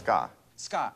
ska. Ska.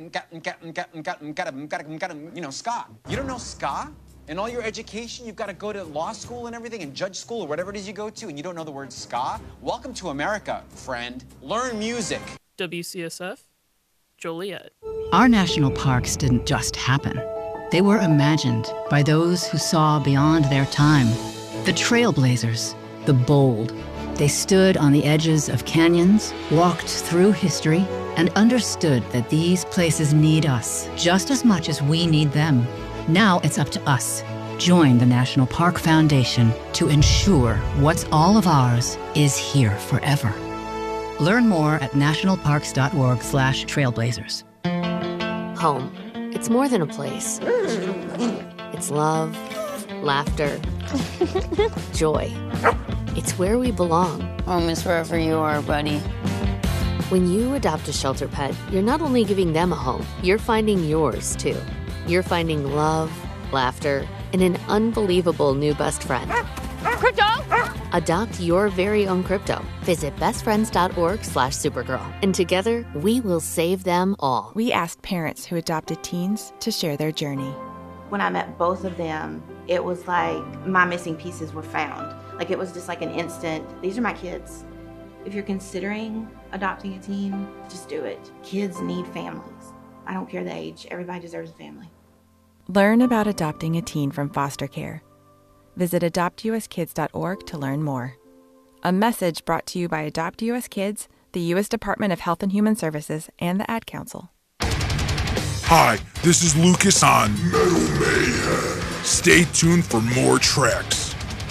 You know, ska. You don't know ska? In all your education, you've got to go to law school and everything, and judge school, or whatever it is you go to, and you don't know the word ska? Welcome to America, friend. Learn music. WCSF, Joliet. Our national parks didn't just happen. They were imagined by those who saw beyond their time. The trailblazers, the bold. They stood on the edges of canyons, walked through history, and understood that these places need us just as much as we need them. Now it's up to us. Join the National Park Foundation to ensure what's all of ours is here forever. Learn more at nationalparks.org/trailblazers. Home. It's more than a place. It's love, laughter, joy. It's where we belong. Home is wherever you are, buddy. When you adopt a shelter pet, you're not only giving them a home, you're finding yours, too. You're finding love, laughter, and an unbelievable new best friend. Crypto! Adopt your very own Crypto. Visit bestfriends.org/Supergirl. And together, we will save them all. We asked parents who adopted teens to share their journey. When I met both of them, it was like my missing pieces were found. Like it was just like an instant, these are my kids. If you're considering adopting a teen, just do it. Kids need families. I don't care the age. Everybody deserves a family. Learn about adopting a teen from foster care. Visit adoptuskids.org to learn more. A message brought to you by Adopt US Kids, the U.S. Department of Health and Human Services, and the Ad Council. Hi, this is Lucas on Metal Mayhem. Stay tuned for more tracks.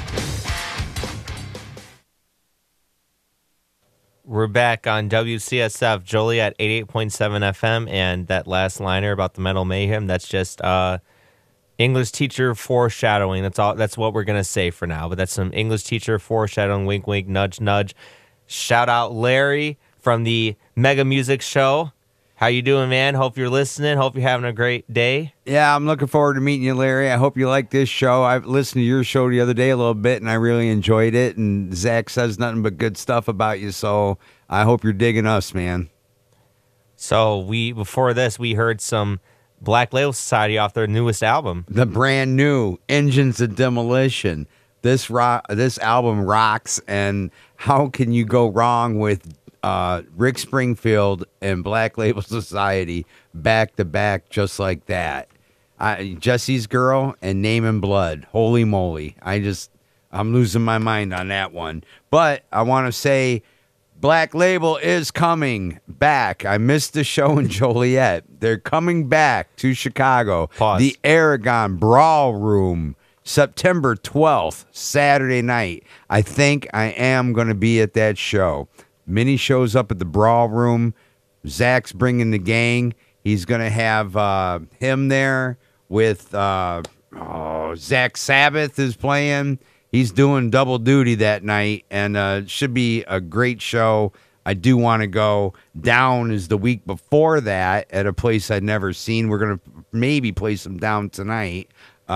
We're back on WCSF Joliet 88.7 FM, and that last liner about the Metal Mayhem, that's just English teacher foreshadowing. That's all. That's what we're going to say for now, but that's some English teacher foreshadowing, wink, wink, nudge, nudge. Shout out Larry from the Mega Music Show. How you doing, man? Hope you're listening. Hope you're having a great day. Yeah, I'm looking forward to meeting you, Larry. I hope you like this show. I listened to your show the other day a little bit, and I really enjoyed it. And Zach says nothing but good stuff about you, so I hope you're digging us, man. So before this, we heard some Black Label Society off their newest album. The brand new Engines of Demolition. This album rocks, and how can you go wrong with Rick Springfield and Black Label Society back to back just like that? Jesse's Girl and Name and Blood. Holy moly. I'm losing my mind on that one. But I want to say Black Label is coming back. I missed the show in Joliet. They're coming back to Chicago. Pause. The Aragon Brawl Room, September 12th, Saturday night. I think I am going to be at that show. Minnie shows up at the Brawl Room. Zach's bringing the gang. He's going to have him there with Zach Sabbath is playing. He's doing double duty that night, and it should be a great show. I do want to go. Down is the week before that at a place I'd never seen. We're going to maybe play some Down tonight.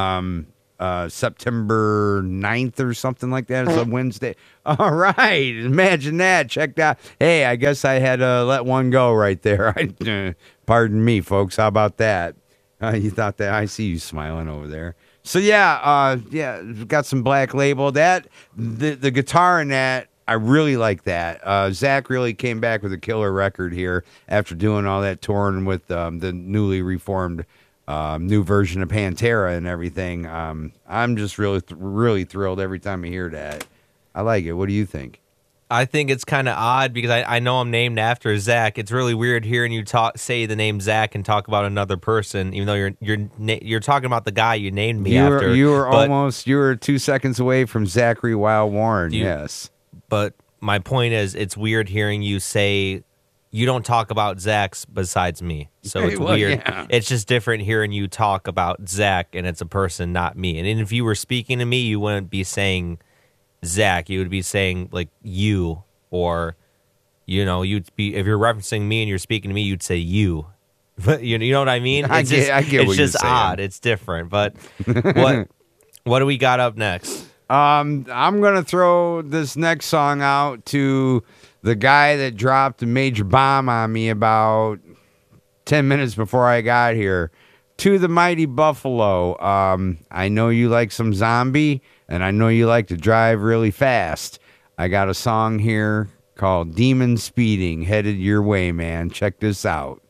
September 9th or something like that. It's a Wednesday. All right. Imagine that. Check that. Hey, I guess I had to let one go right there. Pardon me, folks. How about that? You thought that? I see you smiling over there. So, we've got some Black Label. The guitar in that, I really like that. Zach really came back with a killer record here after doing all that touring with the newly reformed new version of Pantera and everything. I'm just really thrilled every time I hear that. I like it. What do you think? I think it's kind of odd because I know I'm named after Zach. It's really weird hearing you say the name Zach and talk about another person, even though you're talking about the guy you named me after. You were 2 seconds away from Zachary Wild Warren. Yes, but my point is, it's weird hearing you say you don't talk about Zach's besides me. So it's weird. Yeah. It's just different hearing you talk about Zach and it's a person, not me. And if you were speaking to me, you wouldn't be saying Zach. You would be saying like you, or you'd be, if you're referencing me and you're speaking to me, you'd say you. But you know what I mean? I get it's what just you're saying. Odd. It's different. But what do we got up next? I'm gonna throw this next song out to the guy that dropped a major bomb on me about 10 minutes before I got here. To the Mighty Buffalo, I know you like some Zombie, and I know you like to drive really fast. I got a song here called Demon Speeding, headed your way, man. Check this out.